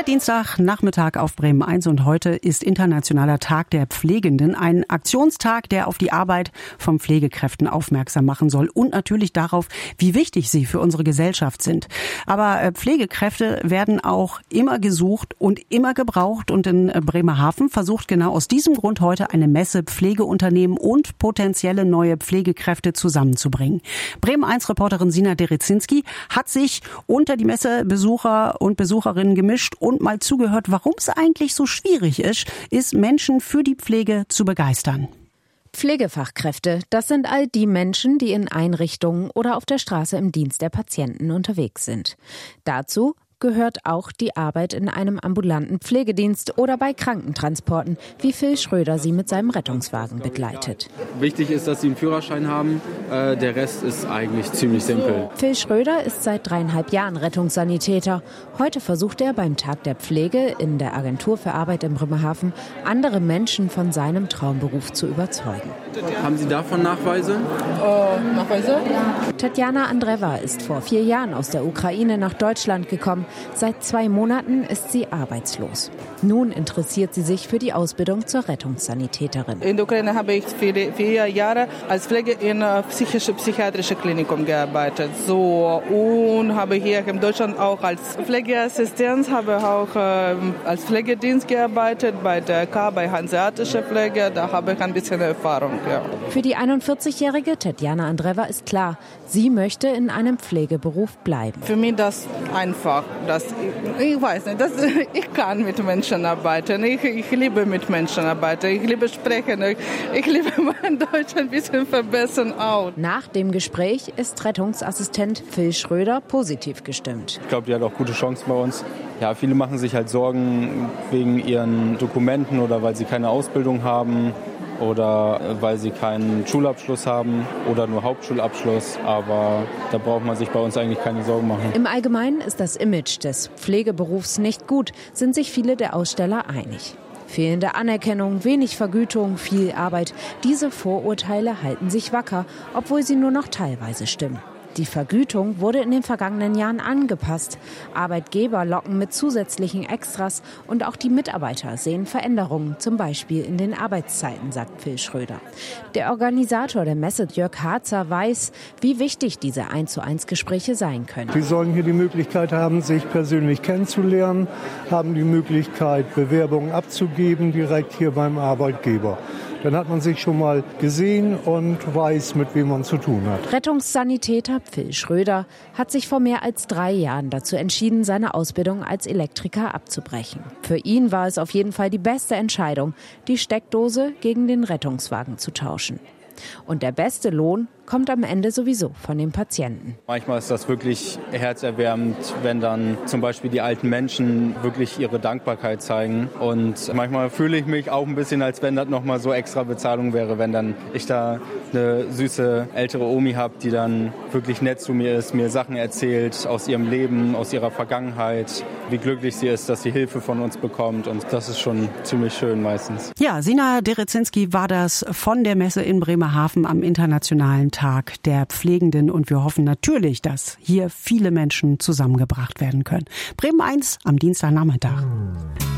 Der Dienstagnachmittag auf Bremen 1 und heute ist Internationaler Tag der Pflegenden, ein Aktionstag, der auf die Arbeit von Pflegekräften aufmerksam machen soll und natürlich darauf, wie wichtig sie für unsere Gesellschaft sind. Aber Pflegekräfte werden auch immer gesucht und immer gebraucht und in Bremerhaven versucht genau aus diesem Grund heute eine Messe Pflegeunternehmen und potenzielle neue Pflegekräfte zusammenzubringen. Bremen 1 Reporterin Sina Derezinski hat sich unter die Messebesucher und Besucherinnen gemischt und mal zugehört, warum es eigentlich so schwierig ist, Menschen für die Pflege zu begeistern. Pflegefachkräfte, das sind all die Menschen, die in Einrichtungen oder auf der Straße im Dienst der Patienten unterwegs sind. Dazu gehört auch die Arbeit in einem ambulanten Pflegedienst oder bei Krankentransporten, wie Phil Schröder sie mit seinem Rettungswagen begleitet. Wichtig ist, dass sie einen Führerschein haben. Der Rest ist eigentlich ziemlich simpel. Phil Schröder ist seit 3,5 Jahren Rettungssanitäter. Heute versucht er beim Tag der Pflege in der Agentur für Arbeit in Bremerhaven, andere Menschen von seinem Traumberuf zu überzeugen. Haben Sie davon Nachweise? Nachweise? Tatjana Andreeva ist vor 4 Jahren aus der Ukraine nach Deutschland gekommen. Seit 2 Monaten ist sie arbeitslos. Nun interessiert sie sich für die Ausbildung zur Rettungssanitäterin. In der Ukraine habe ich 4 Jahre als Pflege in psychiatrische Klinikum gearbeitet. Und habe hier in Deutschland auch als Pflegeassistenz, habe auch als Pflegedienst gearbeitet bei der bei Hanseatischer Pflege. Da habe ich ein bisschen Erfahrung. Ja. Für die 41-jährige Tatjana Andreeva ist klar, sie möchte in einem Pflegeberuf bleiben. Für mich das einfach. Ich weiß nicht, ich kann mit Menschen arbeiten. Ich liebe mit Menschen arbeiten. Ich liebe sprechen. Ich liebe mein Deutsch ein bisschen verbessern auch. Nach dem Gespräch ist Rettungsassistent Phil Schröder positiv gestimmt. Ich glaube, die hat auch gute Chancen bei uns. Ja, viele machen sich halt Sorgen wegen ihren Dokumenten oder weil sie keine Ausbildung haben oder weil sie keinen Schulabschluss haben oder nur Hauptschulabschluss. Aber da braucht man sich bei uns eigentlich keine Sorgen machen. Im Allgemeinen ist das Image des Pflegeberufs nicht gut, sind sich viele der Aussteller einig. Fehlende Anerkennung, wenig Vergütung, viel Arbeit. Diese Vorurteile halten sich wacker, obwohl sie nur noch teilweise stimmen. Die Vergütung wurde in den vergangenen Jahren angepasst. Arbeitgeber locken mit zusätzlichen Extras und auch die Mitarbeiter sehen Veränderungen, zum Beispiel in den Arbeitszeiten, sagt Phil Schröder. Der Organisator der Messe, Jörg Harzer, weiß, wie wichtig diese 1:1 Gespräche sein können. Die sollen hier die Möglichkeit haben, sich persönlich kennenzulernen, haben die Möglichkeit, Bewerbungen abzugeben, direkt hier beim Arbeitgeber. Dann hat man sich schon mal gesehen und weiß, mit wem man zu tun hat. Rettungssanitäter Phil Schröder hat sich vor mehr als 3 Jahren dazu entschieden, seine Ausbildung als Elektriker abzubrechen. Für ihn war es auf jeden Fall die beste Entscheidung, die Steckdose gegen den Rettungswagen zu tauschen. Und der beste Lohn kommt am Ende sowieso von den Patienten. Manchmal ist das wirklich herzerwärmend, wenn dann zum Beispiel die alten Menschen wirklich ihre Dankbarkeit zeigen. Und manchmal fühle ich mich auch ein bisschen, als wenn das nochmal so extra Bezahlung wäre, wenn dann ich da eine süße ältere Omi habe, die dann wirklich nett zu mir ist, mir Sachen erzählt aus ihrem Leben, aus ihrer Vergangenheit, wie glücklich sie ist, dass sie Hilfe von uns bekommt. Und das ist schon ziemlich schön meistens. Ja, Sina Derezinski war das von der Messe in Bremerhaven am Internationalen Tag der Pflegenden und wir hoffen natürlich, dass hier viele Menschen zusammengebracht werden können. Bremen 1 am Dienstagnachmittag.